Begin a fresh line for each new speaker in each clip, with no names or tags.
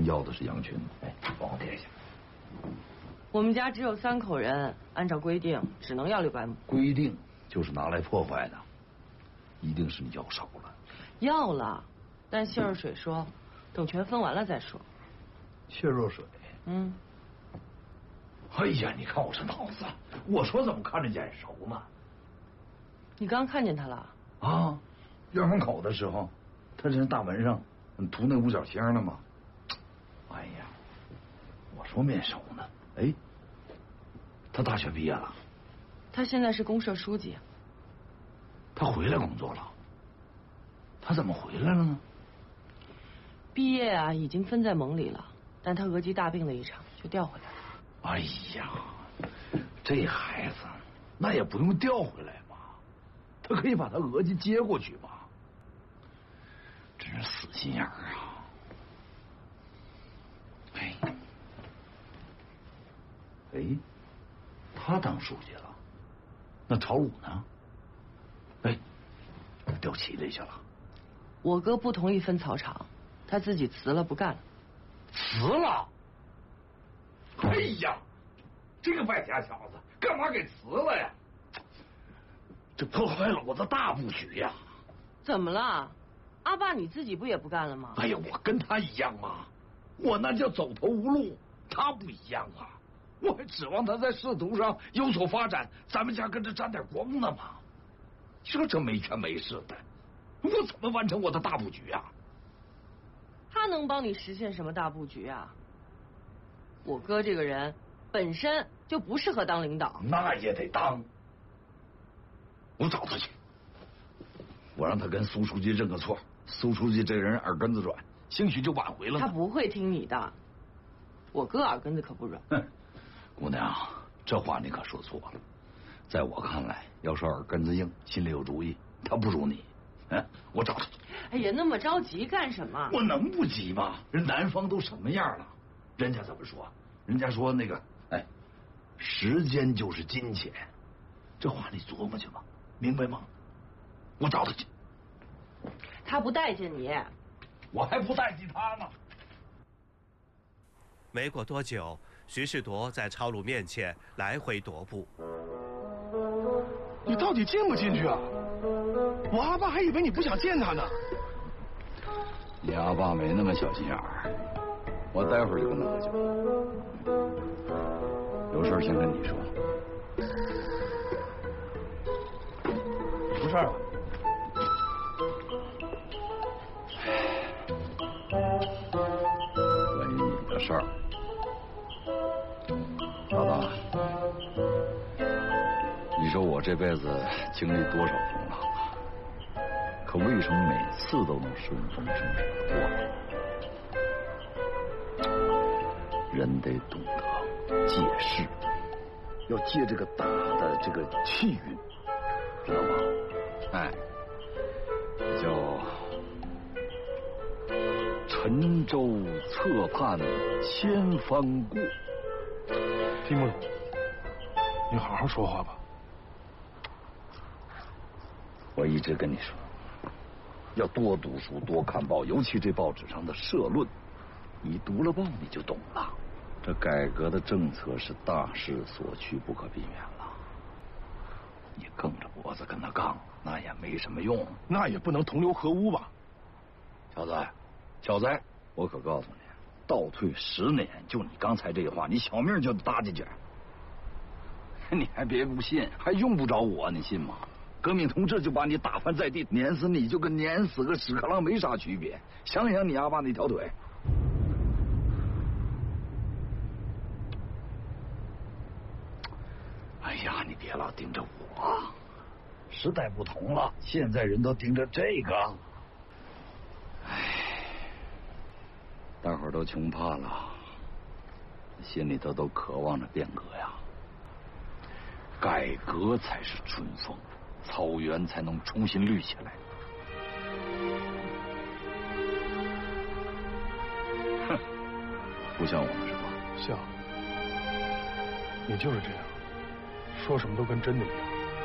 要的是杨群。哎，帮我垫一下。
我们家只有3口人，按照规定只能要600亩。
规定就是拿来破坏的，一定是你要少了。
要了，但谢若水说，等全分完了再说。
谢若水。
嗯。
哎呀，你看我这脑子，我说怎么看着眼熟呢？
你刚看见他了？
啊，院门口的时候，他这大门上涂那五角星了吗？哎呀，我说面熟呢。哎，他大学毕业了。
他现在是公社书记。
他回来工作了。他怎么回来了呢？
毕业啊，已经分在盟里了，但他额济大病了一场，就调回来了。
哎呀，这孩子那也不用调回来吧？他可以把他额济接过去吧？真是死心眼儿啊！哎，他当书记了，那朝鲁呢？哎，调齐里去了。
我哥不同意分草场，他自己辞了，不干了。
辞了？哎呀，这个败家小子，干嘛给辞了呀？这破坏了我的大布局呀！
怎么了？阿爸你自己不也不干了吗？
哎呀，我跟他一样嘛，我那叫走投无路，他不一样啊，我还指望他在仕途上有所发展，咱们家跟着沾点光呢嘛。这没权没势的，我怎么完成我的大布局啊？
他能帮你实现什么大布局啊？我哥这个人本身就不适合当领导。
那也得当。我找他去，我让他跟苏书记认个错。苏书记这人耳根子软，兴许就挽回了。
他不会听你的，我哥耳根子可不软。
哼，姑娘，这话你可说错了。在我看来，要说耳根子硬，心里有主意，他不如你。我找他。
哎呀，那么着急干什么？
我能不急吗？人南方都什么样了？人家怎么说？人家说那个，时间就是金钱。这话你琢磨去吧，明白吗？我找他去。
他不待见你，
我还不待见他呢。
没过多久，徐世铎在朝鲁面前来回踱步。
你到底进不进去啊？我阿爸还以为你不想见他呢。
你阿爸没那么小心眼儿，我待会儿就跟他喝酒。有事先跟你说。
什么事儿啊？
关于你的事儿，老大，你说我这辈子经历多少风浪啊？可为什么每次都能顺风顺水的过来？人得懂得借势，要借这个大的这个气运，知道吗？叫沉舟侧畔千帆过。
听不懂，你好好说话吧。
我一直跟你说，要多读书，多看报，尤其这报纸上的社论，你读了报你就懂了。这改革的政策是大势所趋，不可避免了。你梗着脖子跟他杠，那也没什么用。
那也不能同流合污吧？
小子，我可告诉你，倒退10年，就你刚才这话，你小命就搭进去。你还别不信，还用不着我，你信吗？革命同志就把你打翻在地，碾死你就跟碾死个屎壳郎没啥区别。想想你阿爸那条腿。哎呀，你别老盯着我，时代不同了，现在人都盯着这个。大伙儿都穷怕了，心里头都渴望着变革呀。改革才是春风，草原才能重新绿起来。哼，不像我们是吧？
像，你就是这样，说什么都跟真的一样。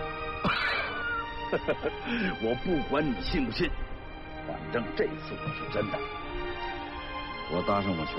我不管你信不信，反正这次我是真的。我搭上我